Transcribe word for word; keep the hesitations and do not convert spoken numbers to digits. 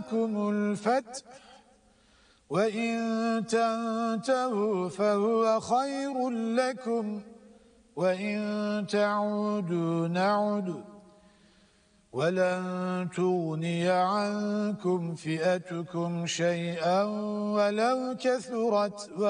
جاءكم الفتح وإن تنتهوا فهو خير لكم وإن تعودوا نعد ولن تغني عنكم فئتكم شيئا ولو كثرت